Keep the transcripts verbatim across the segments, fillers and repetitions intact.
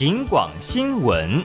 警广新闻。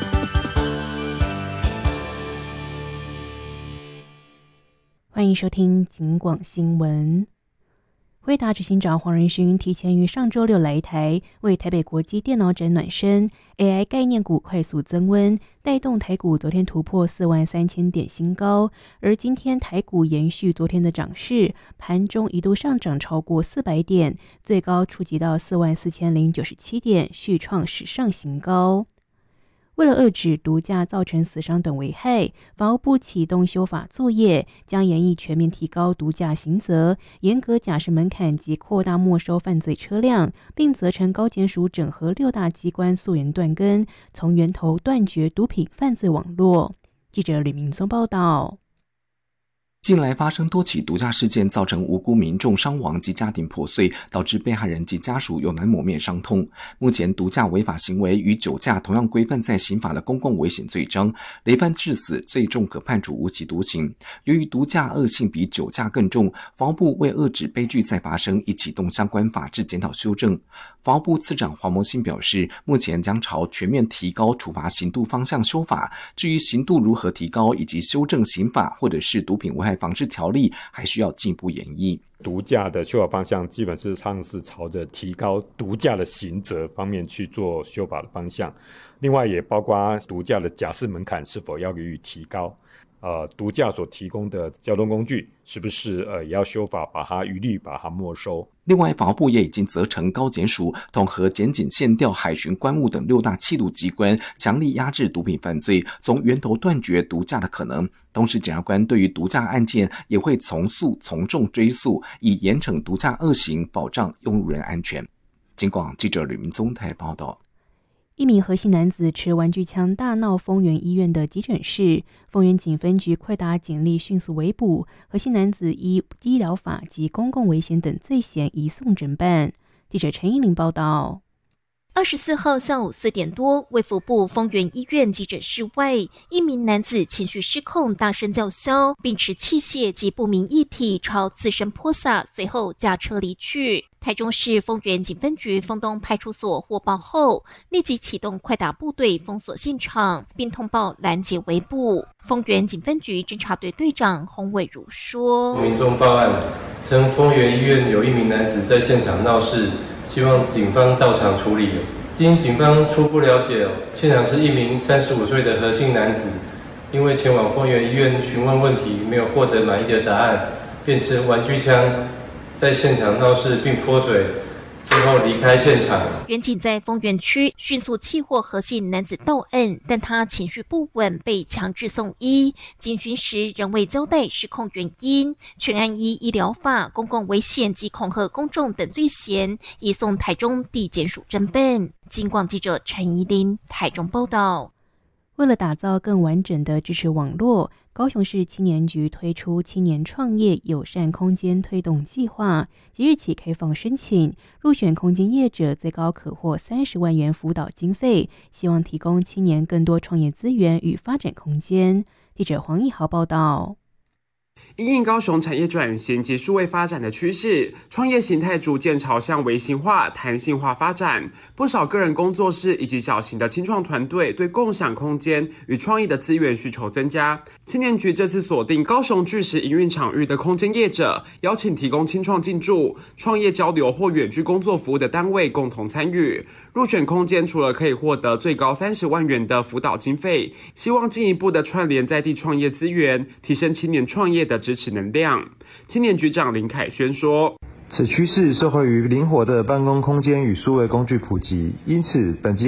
欢迎收听警广新闻。辉达执行长黄仁勋提前于上周六来台，为台北国际电脑展暖身， A I 概念股快速增温，带动台股昨天突破四万三千点新高，而今天台股延续昨天的涨势，盘中一度上涨超过四百点，最高触及到四万四千零九十七点，续创史上新高。为了遏止毒驾造成死伤等危害，法务部启动修法作业，将研议全面提高毒驾刑责，严格假释门槛及扩大没收犯罪车辆，并责成高检署整合六大机关溯源断根，从源头断绝毒品犯罪网络。记者吕明宗报道。 近来发生多起毒驾事件，造成无辜民众伤亡及家庭破碎，导致被害人及家属有难磨灭伤痛。目前毒驾违法行为与酒驾同样规范在刑法的公共危险罪章，累犯致死最重可判处无期徒刑。由于毒驾恶性比酒驾更重，法务部为遏止悲剧再发生，已启动相关法制检讨修正。法务部次长黄蒙兴表示，目前将朝全面提高处罚刑度方向修法，至于刑度如何提高以及修正刑法或者是毒品危害防治条例，还需要进一步研议。 毒驾的修法方向基本上是朝着提高毒驾的刑责方面去做修法的方向，另外也包括毒驾的假释门槛是否要予以提高，呃，毒驾所提供的交通工具是不是呃也要修法把它一律把它没收。 另外，法务部也已经责成高检署统合检警、县调、海巡、关务等六大缉毒机关，强力压制毒品犯罪，从源头断绝毒驾的可能。同时，检察官对于毒驾案件也会从速从重追诉，以严惩毒驾恶行，保障用路人安全。警广记者吕明宗台报道。 一名何姓男子持玩具枪大闹丰原医院的急诊室，丰原警分局快达警力迅速围捕，何姓男子依医疗法及公共危险等罪嫌移送侦办。记者陈依玲报道。 二十四号下午四点多，卫福部丰原医院急诊室外，一名男子情绪失控，大声叫嚣，并持器械及不明液体朝自身泼洒，随后驾车离去。台中市丰原警分局丰东派出所获报后，立即启动快打部队封锁现场，并通报拦截围捕。丰原警分局侦查队队长洪伟如说： 民众报案称丰原医院有一名男子在现场闹事，希望警方到场处理。经警方初步了解，现场是一名三十五岁的何姓男子，因为前往丰原医院询问问题没有获得满意的答案，便持玩具枪在现场闹事并泼水，之后离开现场。 员警在丰原区迅速缉获何姓男子到案，但他情绪不稳，被强制送医。经询时仍未交代失控原因，全案依医疗法、公共危险及恐吓公众等罪嫌，移送台中地检署侦办。警广记者陈怡琳台中报道。 为了打造更完整的支持网络，高雄市青年局推出青年创业友善空间推动计划，即日起开放申请，入选空间业者最高可获三十万元辅导经费，希望提供青年更多创业资源与发展空间。记者黄义豪报道。 因应高雄产业转型及数位发展的趋势，创业形态逐渐朝向微型化、弹性化发展。不少个人工作室以及小型的青创团队对共享空间与创意的资源需求增加。青年局这次锁定高雄巨石营运场域的空间业者，邀请提供青创进驻、创业交流或远距工作服务的单位共同参与。入选空间除了可以获得最高三十万元的辅导经费，希望进一步的串联在地创业资源，提升青年创业的支持能量。青年局长林凯轩说， 此趋势受惠于灵活的办公空间与数位工具普及，因此本计